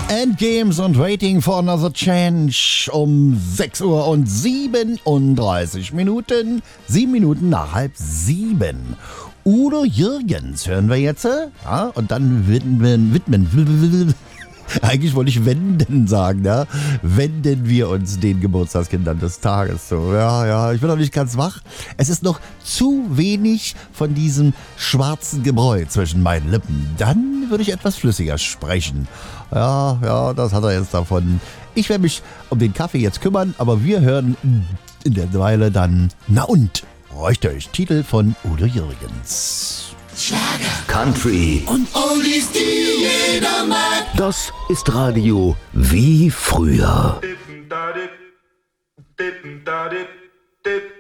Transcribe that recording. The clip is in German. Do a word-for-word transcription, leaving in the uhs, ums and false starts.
Endgames und Waiting for Another Change um sechs Uhr und siebenunddreißig Minuten. Sieben Minuten nach halb sieben. Udo Jürgens hören wir jetzt. Ja, und dann widmen, widmen, eigentlich wollte ich wenden sagen, ja. Wenden wir uns den Geburtstagskindern des Tages. So, ja, ja, ich bin noch nicht ganz wach. Es ist noch zu wenig von diesem schwarzen Gebräu zwischen meinen Lippen. Dann würde ich etwas flüssiger sprechen. Ja, ja, das hat er jetzt davon. Ich werde mich um den Kaffee jetzt kümmern, aber wir hören in der Weile dann Na und? Richtig, Titel von Udo Jürgens. Schlager, Country und Oldies, die jeder mag. Das ist Radio wie früher.